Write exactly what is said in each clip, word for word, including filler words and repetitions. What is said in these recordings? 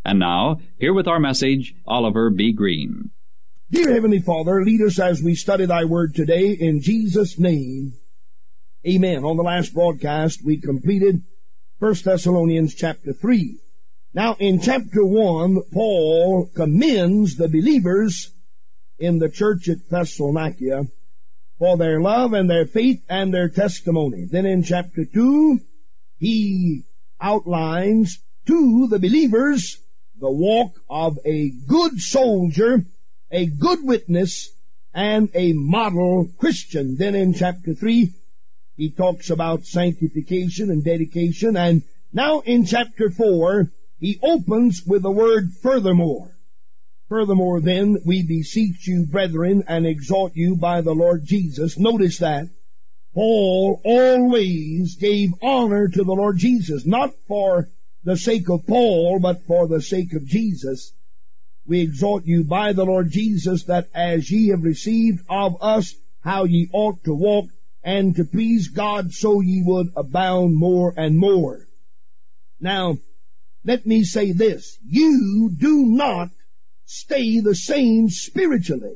And now, here with our message, Oliver B. Green. Dear Heavenly Father, lead us as we study Thy Word today in Jesus' name. Amen. On the last broadcast, we completed First Thessalonians chapter three. Now, in chapter one, Paul commends the believers in the church at Thessalonica for their love and their faith and their testimony. Then in chapter two, he outlines to the believers the walk of a good soldier, a good witness, and a model Christian. Then in chapter three, he talks about sanctification and dedication. And now in chapter four, he opens with the word furthermore. Furthermore then, we beseech you, brethren, and exhort you by the Lord Jesus. Notice that Paul always gave honor to the Lord Jesus, not for the sake of Paul, but for the sake of Jesus. We exhort you by the Lord Jesus, that as ye have received of us how ye ought to walk, and to please God, so ye would abound more and more. Now, let me say this. You do not stay the same spiritually.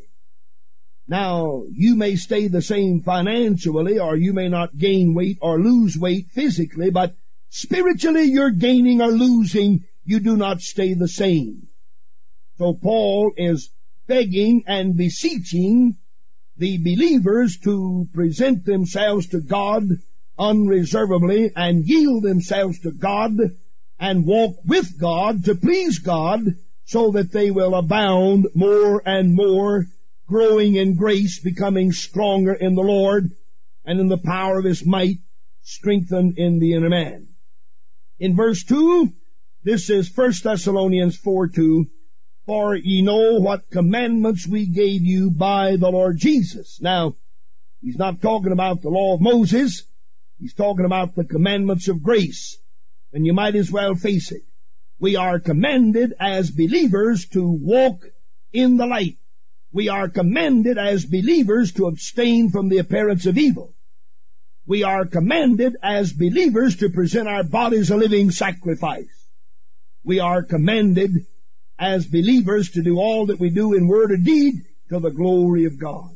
Now, you may stay the same financially, or you may not gain weight or lose weight physically, but spiritually you're gaining or losing. You do not stay the same. So Paul is begging and beseeching the believers to present themselves to God unreservedly and yield themselves to God and walk with God to please God, so that they will abound more and more, growing in grace, becoming stronger in the Lord, and in the power of His might, strengthened in the inner man. In verse two, this is First Thessalonians four two, for ye know what commandments we gave you by the Lord Jesus. Now, he's not talking about the law of Moses. He's talking about the commandments of grace. And you might as well face it. We are commanded as believers to walk in the light. We are commanded as believers to abstain from the appearance of evil. We are commanded as believers to present our bodies a living sacrifice. We are commanded as believers to do all that we do in word or deed to the glory of God.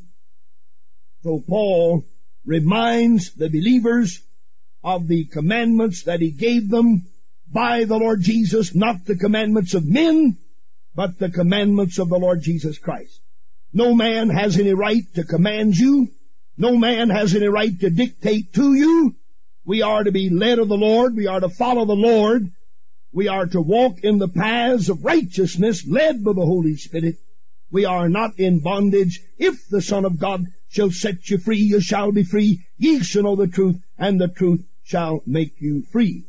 So Paul reminds the believers of the commandments that he gave them by the Lord Jesus, not the commandments of men, but the commandments of the Lord Jesus Christ. No man has any right to command you. No man has any right to dictate to you. We are to be led of the Lord. We are to follow the Lord. We are to walk in the paths of righteousness, led by the Holy Spirit. We are not in bondage. If the Son of God shall set you free, you shall be free. Ye shall know the truth, and the truth shall make you free.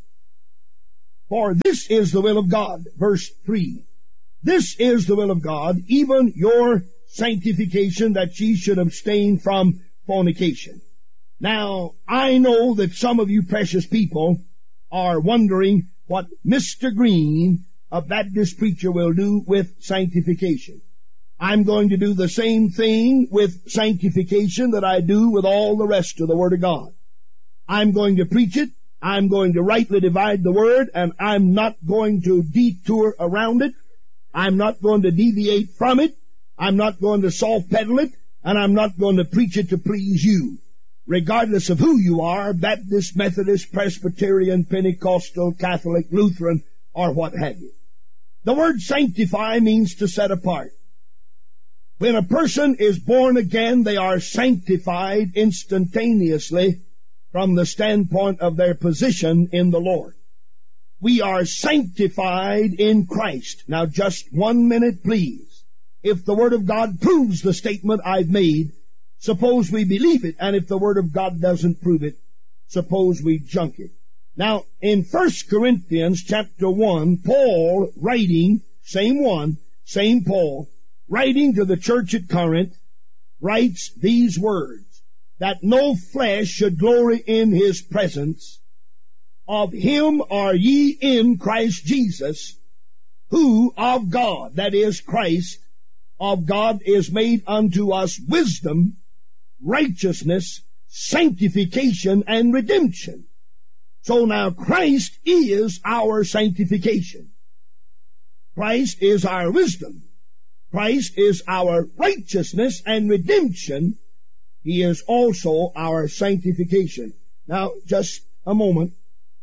For this is the will of God. Verse three. This is the will of God, even your sanctification, that ye should abstain from fornication. Now, I know that some of you precious people are wondering what Mister Green, a Baptist preacher, will do with sanctification. I'm going to do the same thing with sanctification that I do with all the rest of the Word of God. I'm going to preach it. I'm going to rightly divide the Word, and I'm not going to detour around it. I'm not going to deviate from it. I'm not going to soft pedal it, and I'm not going to preach it to please you, regardless of who you are, Baptist, Methodist, Presbyterian, Pentecostal, Catholic, Lutheran, or what have you. The word sanctify means to set apart. When a person is born again, they are sanctified instantaneously from the standpoint of their position in the Lord. We are sanctified in Christ. Now just one minute, please. If the Word of God proves the statement I've made, suppose we believe it, and if the Word of God doesn't prove it, suppose we junk it. Now, in First Corinthians chapter one, Paul writing, same one, same Paul, writing to the church at Corinth, writes these words, that no flesh should glory in his presence. Of him are ye in Christ Jesus, who of God, that is Christ, of God is made unto us wisdom, righteousness, sanctification, and redemption. So now Christ is our sanctification. Christ is our wisdom. Christ is our righteousness and redemption. He is also our sanctification. Now, just a moment.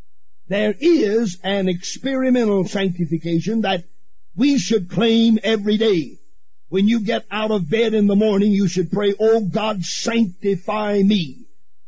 There is an experimental sanctification that we should claim every day. When you get out of bed in the morning, you should pray, "Oh God, sanctify me.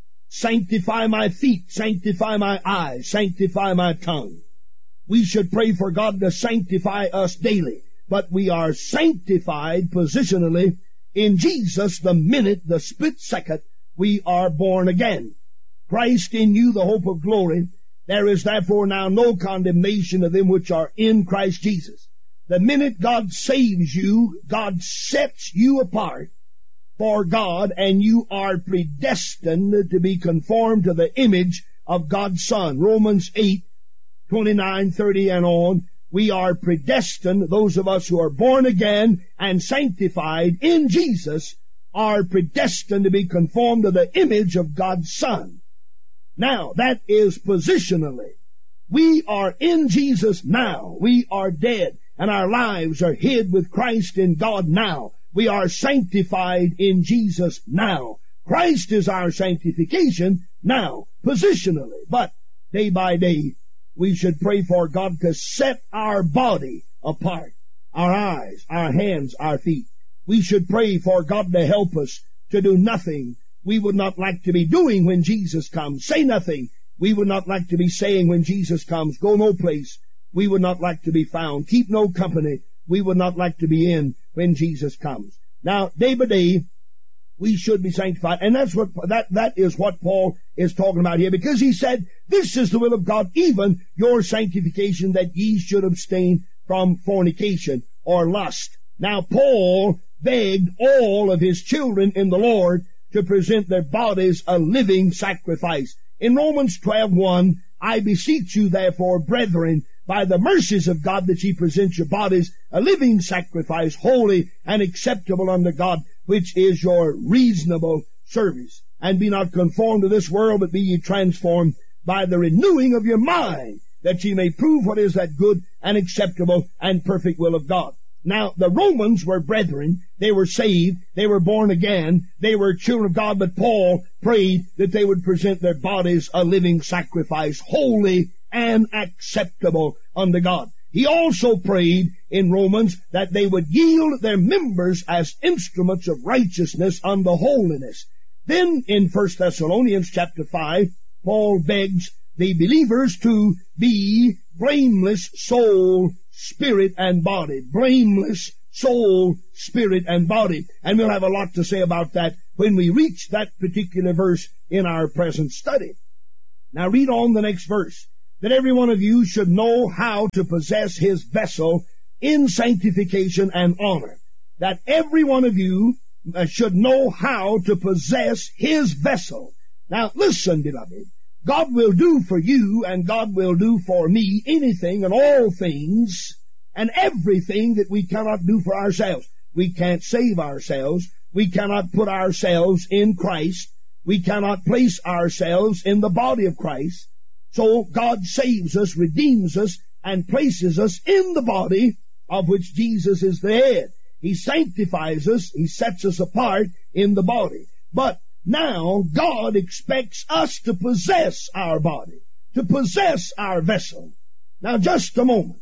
Sanctify my feet, sanctify my eyes, sanctify my tongue." We should pray for God to sanctify us daily. But we are sanctified positionally in Jesus the minute, the split second, we are born again. Christ in you, the hope of glory. There is therefore now no condemnation of them which are in Christ Jesus. The minute God saves you, God sets you apart for God, and you are predestined to be conformed to the image of God's Son. Romans eight, twenty-nine, thirty and on. We are predestined, those of us who are born again and sanctified in Jesus are predestined to be conformed to the image of God's Son. Now, that is positionally. We are in Jesus now. We are dead, and our lives are hid with Christ in God now. We are sanctified in Jesus now. Christ is our sanctification now, positionally. But day by day, we should pray for God to set our body apart, our eyes, our hands, our feet. We should pray for God to help us to do nothing we would not like to be doing when Jesus comes. Say nothing we would not like to be saying when Jesus comes. Go no place we would not like to be found. Keep no company we would not like to be in when Jesus comes. Now, day by day, we should be sanctified. And that's what, that, that is what Paul is talking about here, because he said, "This is the will of God, even your sanctification, that ye should abstain from fornication," or lust. Now, Paul begged all of his children in the Lord to present their bodies a living sacrifice. In Romans twelve one, "I beseech you therefore, brethren, by the mercies of God, that ye present your bodies a living sacrifice, holy and acceptable unto God, which is your reasonable service. And be not conformed to this world, but be ye transformed by the renewing of your mind, that ye may prove what is that good and acceptable and perfect will of God." Now, the Romans were brethren. They were saved. They were born again. They were children of God. But Paul prayed that they would present their bodies a living sacrifice, holy and acceptable unto God. He also prayed in Romans that they would yield their members as instruments of righteousness unto holiness. Then in First Thessalonians chapter five, Paul begs the believers to be blameless soul, spirit, and body. Blameless soul, spirit, and body. And we'll have a lot to say about that when we reach that particular verse in our present study. Now read on the next verse. "That every one of you should know how to possess his vessel in sanctification and honor." That every one of you uh, should know how to possess his vessel. Now listen, beloved. God will do for you, and God will do for me, anything and all things and everything that we cannot do for ourselves. We can't save ourselves. We cannot put ourselves in Christ. We cannot place ourselves in the body of Christ. So God saves us, redeems us, and places us in the body of which Jesus is the head. He sanctifies us. He sets us apart in the body. But now God expects us to possess our body, to possess our vessel. Now just a moment.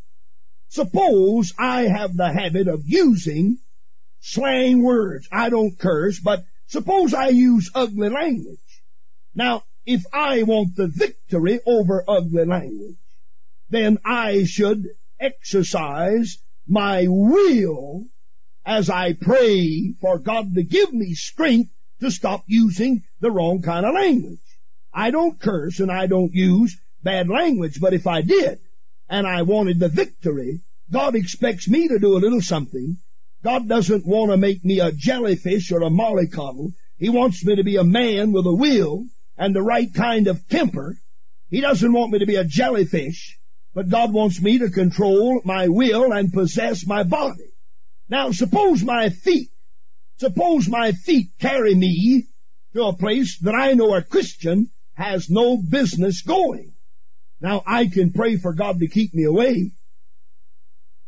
Suppose I have the habit of using slang words. I don't curse, but suppose I use ugly language. Now, if I want the victory over ugly language, then I should exercise my will as I pray for God to give me strength to stop using the wrong kind of language. I don't curse and I don't use bad language, but if I did and I wanted the victory, God expects me to do a little something. God doesn't want to make me a jellyfish or a mollycoddle. He wants me to be a man with a will and the right kind of temper. He doesn't want me to be a jellyfish, but God wants me to control my will and possess my body. Now, suppose my feet, suppose my feet carry me to a place that I know a Christian has no business going. Now, I can pray for God to keep me away,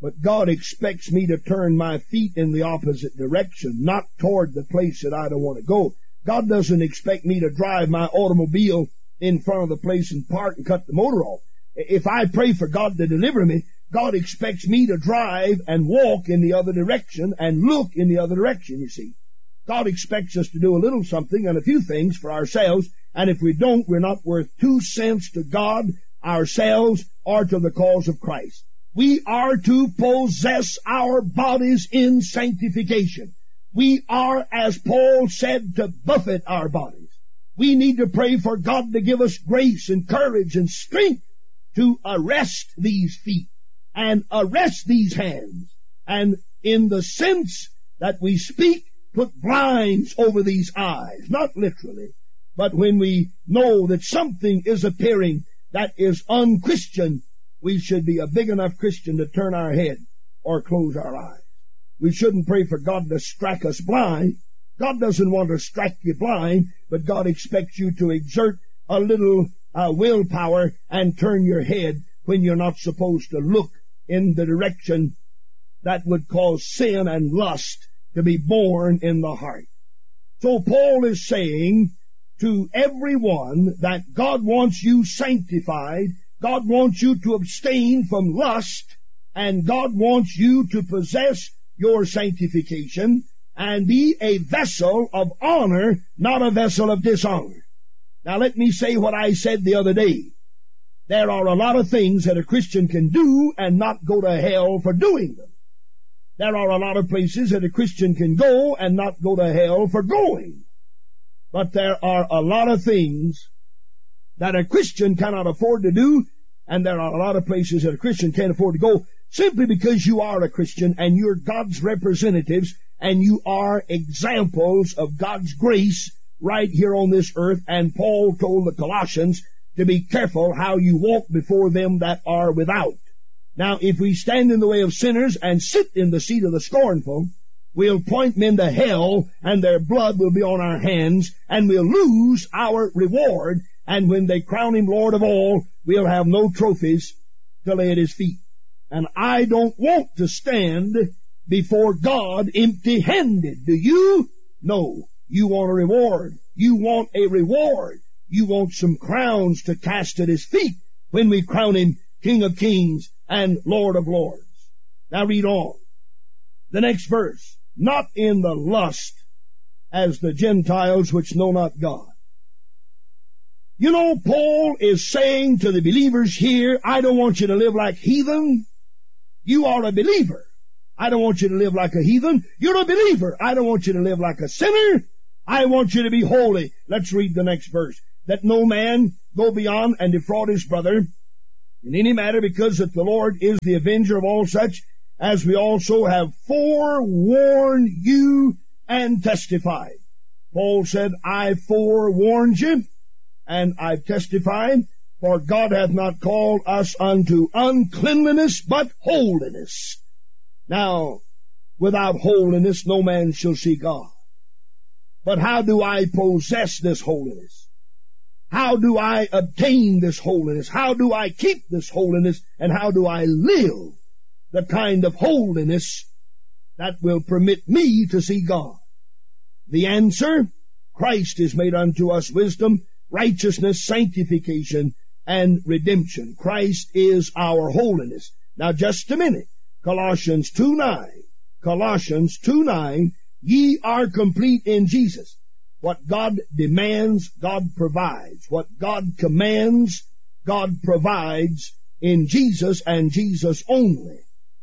But God expects me to turn my feet in the opposite direction, not toward the place that I don't want to go. God doesn't expect me to drive my automobile in front of the place and park and cut the motor off. If I pray for God to deliver me, God expects me to drive and walk in the other direction and look in the other direction, you see. God expects us to do a little something and a few things for ourselves, and if we don't, we're not worth two cents to God, ourselves, or to the cause of Christ. We are to possess our bodies in sanctification. We are, as Paul said, to buffet our bodies. We need to pray for God to give us grace and courage and strength to arrest these feet and arrest these hands. And in the sense that we speak, put blinds over these eyes, not literally, but when we know that something is appearing that is unchristian, we should be a big enough Christian to turn our head or close our eyes. We shouldn't pray for God to strike us blind. God doesn't want to strike you blind, but God expects you to exert a little uh, willpower and turn your head when you're not supposed to look in the direction that would cause sin and lust to be born in the heart. So Paul is saying to everyone that God wants you sanctified, God wants you to abstain from lust, and God wants you to possess your sanctification and be a vessel of honor, not a vessel of dishonor. Now let me say what I said the other day. There are a lot of things that a Christian can do and not go to hell for doing them. There are a lot of places that a Christian can go and not go to hell for going. But there are a lot of things that a Christian cannot afford to do, and there are a lot of places that a Christian can't afford to go simply because you are a Christian and you're God's representatives and you are examples of God's grace right here on this earth. And Paul told the Colossians to be careful how you walk before them that are without. Now, if we stand in the way of sinners and sit in the seat of the scornful, we'll point men to hell, and their blood will be on our hands, and we'll lose our reward. And when they crown him Lord of all, we'll have no trophies to lay at his feet. And I don't want to stand before God empty-handed. Do you? No. You want a reward. You want a reward. You want some crowns to cast at his feet when we crown him King of Kings and Lord of Lords. Now read on. The next verse. Not in the lust as the Gentiles which know not God. You know, Paul is saying to the believers here, I don't want you to live like heathen. You are a believer. I don't want you to live like a heathen. You're a believer. I don't want you to live like a sinner. I want you to be holy. Let's read the next verse. That no man go beyond and defraud his brother in any matter, because that the Lord is the avenger of all such, as we also have forewarned you and testified. Paul said, I forewarned you, and I've testified, for God hath not called us unto uncleanliness, but holiness. Now, without holiness, no man shall see God. But how do I possess this holiness? How do I obtain this holiness? How do I keep this holiness? And how do I live the kind of holiness that will permit me to see God? The answer, Christ is made unto us wisdom, righteousness, sanctification, and redemption. Christ is our holiness. Now just a minute. Colossians two nine. Colossians two nine. Ye are complete in Jesus. What God demands, God provides. What God commands, God provides in Jesus and Jesus only.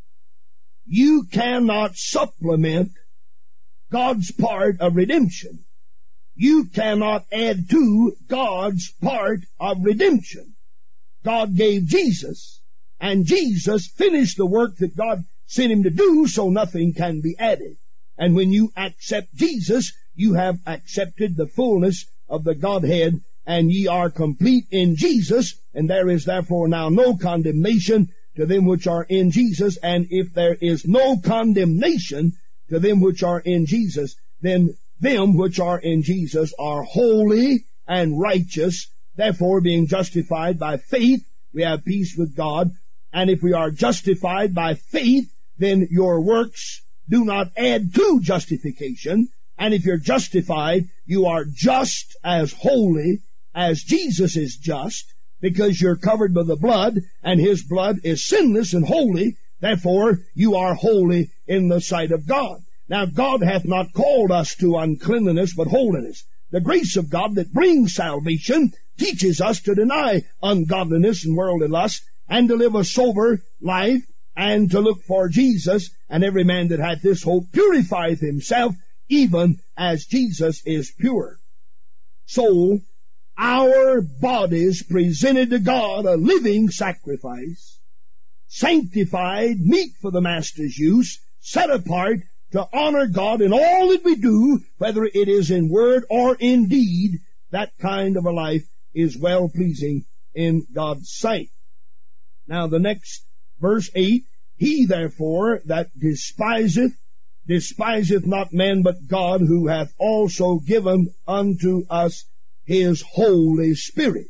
You cannot supplement God's part of redemption. You cannot add to God's part of redemption. God gave Jesus, and Jesus finished the work that God sent him to do, so nothing can be added. And when you accept Jesus, you have accepted the fullness of the Godhead, and ye are complete in Jesus, and there is therefore now no condemnation to them which are in Jesus. And if there is no condemnation to them which are in Jesus, then them which are in Jesus are holy and righteous. Therefore, being justified by faith, we have peace with God And if we are justified by faith, then your works do not add to justification. And if you're justified, you are just as holy as Jesus is just, because you're covered by the blood, and His blood is sinless and holy. Therefore, you are holy in the sight of God. Now, God hath not called us to uncleanliness, but holiness. The grace of God that brings salvation teaches us to deny ungodliness and worldly lust, and to live a sober life, and to look for Jesus. And every man that hath this hope purifieth himself, even as Jesus is pure. So, our bodies presented to God a living sacrifice, sanctified, meet for the Master's use, set apart to honor God in all that we do, whether it is in word or in deed. That kind of a life is well-pleasing in God's sight. Now the next verse eight, he therefore that despiseth, despiseth not man but God, who hath also given unto us His Holy Spirit.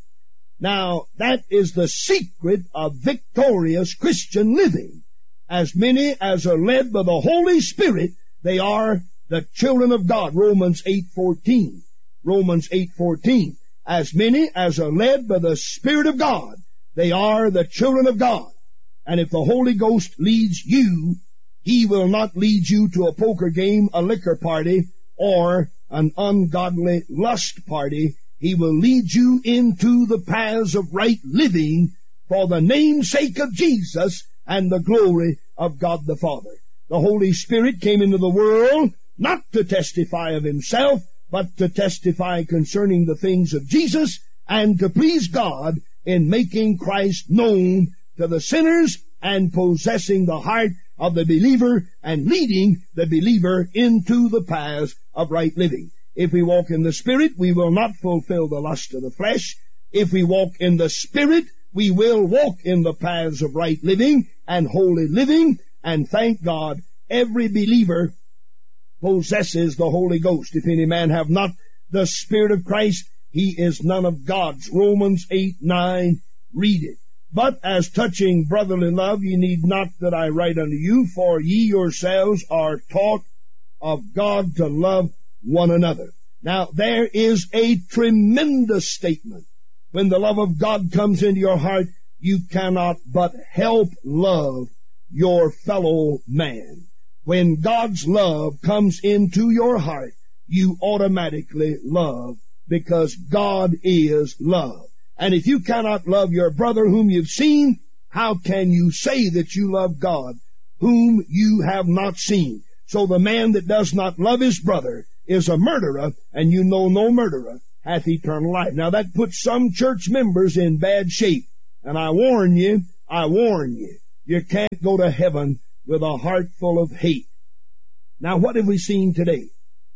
Now that is the secret of victorious Christian living. As many as are led by the Holy Spirit, they are the children of God. Romans eight fourteen. Romans eight fourteen. As many as are led by the Spirit of God, they are the children of God. And if the Holy Ghost leads you, He will not lead you to a poker game, a liquor party, or an ungodly lust party. He will lead you into the paths of right living for the name's sake of Jesus and the glory of God the Father. The Holy Spirit came into the world not to testify of Himself, but to testify concerning the things of Jesus, and to please God in making Christ known to the sinners and possessing the heart of the believer and leading the believer into the paths of right living. If we walk in the Spirit, we will not fulfill the lust of the flesh. If we walk in the Spirit, we will walk in the paths of right living and holy living. And thank God, every believer possesses the Holy Ghost. If any man have not the Spirit of Christ, he is none of God's. Romans eight nine, read it. But as touching brotherly love, ye need not that I write unto you, for ye yourselves are taught of God to love one another. Now, there is a tremendous statement. When the love of God comes into your heart, you cannot but help love your fellow man. When God's love comes into your heart, you automatically love, because God is love. And if you cannot love your brother whom you've seen, how can you say that you love God whom you have not seen? So the man that does not love his brother is a murderer, and you know no murderer hath eternal life. Now that puts some church members in bad shape. And I warn you, I warn you, you can't go to heaven with a heart full of hate. Now what have we seen today?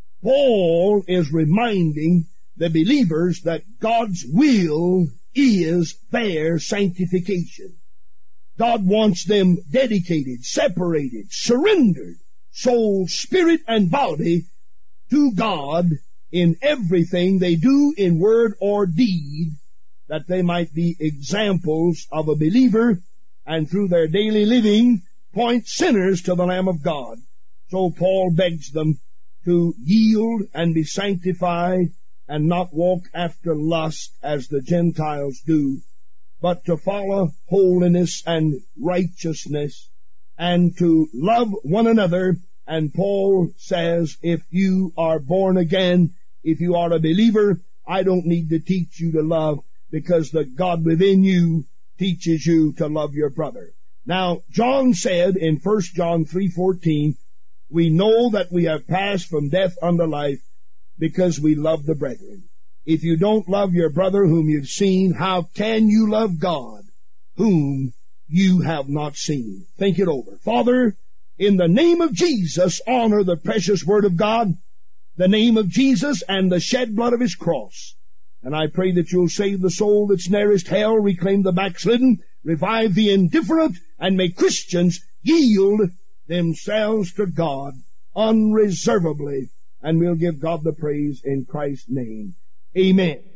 Paul is reminding the believers that God's will is their sanctification. God wants them dedicated, separated, surrendered, soul, spirit, and body to God in everything they do in word or deed, that they might be examples of a believer, and through their daily living point sinners to the Lamb of God. So Paul begs them to yield and be sanctified and not walk after lust as the Gentiles do, but to follow holiness and righteousness and to love one another. And Paul says, if you are born again, if you are a believer, I don't need to teach you to love, because the God within you teaches you to love your brother. Now, John said in First John three fourteen, we know that we have passed from death unto life because we love the brethren. If you don't love your brother whom you've seen, how can you love God whom you have not seen? Think it over. Father, in the name of Jesus, honor the precious Word of God, the name of Jesus and the shed blood of His cross. And I pray that you'll save the soul that's nearest hell, reclaim the backslidden, revive the indifferent, and may Christians yield themselves to God unreservedly. And we'll give God the praise in Christ's name. Amen.